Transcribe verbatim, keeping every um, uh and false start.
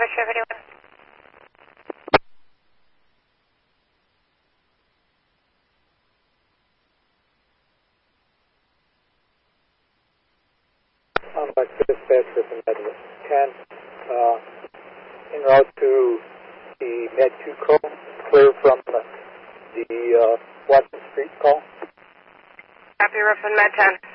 Bravo Sheriff eighty-one. I'm a dispatcher from Med ten, uh, en route to the Med two call, clear from the, the uh, Watson Street call. Copy, Roof and Med ten.